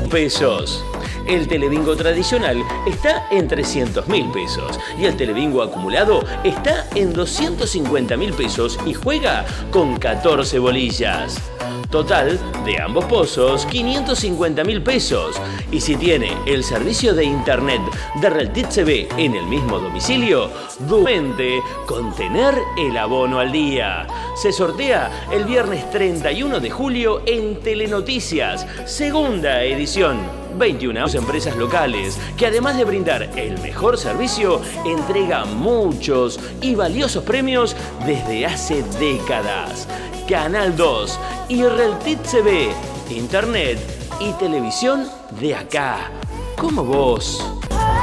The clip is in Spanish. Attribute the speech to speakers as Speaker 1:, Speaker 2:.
Speaker 1: pesos. El Telebingo tradicional está en 300.000 pesos y el Telebingo acumulado está en 250.000 pesos y juega con 14 bolillas. Total de ambos pozos, 550.000 pesos. Y si tiene el servicio de internet de Reltit CB en el mismo domicilio, dumente con tener el abono al día. Se sortea el viernes 31 de julio en Telenoticias, segunda edición. 21 empresas locales que, además de brindar el mejor servicio, entregan muchos y valiosos premios desde hace décadas. Canal 2 y Reltit CB, internet y televisión de acá, como vos.